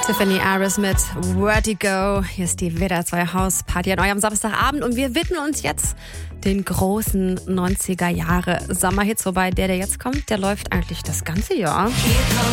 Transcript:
Tiffany Aris mit Vertigo. Hier ist die WDR 2 Hausparty an eurem Samstagabend und wir widmen uns jetzt den großen 90er Jahre Sommerhits. Wobei der jetzt kommt, der läuft eigentlich das ganze Jahr. Here comes